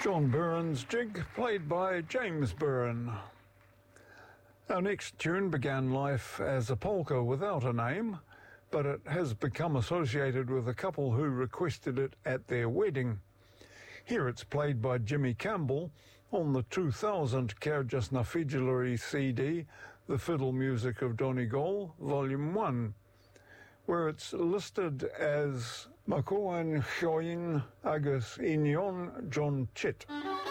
John Burren's Jig, played by James Burren. Our next tune began life as a polka without a name, but it has become associated with a couple who requested it at their wedding. Here it's played by Jimmy Campbell on the 2000 Kyrgyz Nafidjulary CD, The Fiddle Music of Donegal, Volume 1, where it's listed as Makoan Shoin Agus Inyon John Chit.